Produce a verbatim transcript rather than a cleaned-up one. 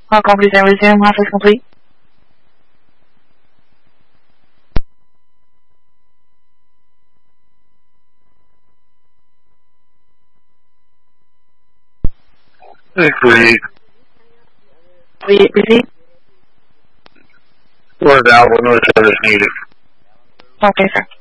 Call completed and resume. Office complete. Complete. We proceed. Word out when no service needed. Okay, sir.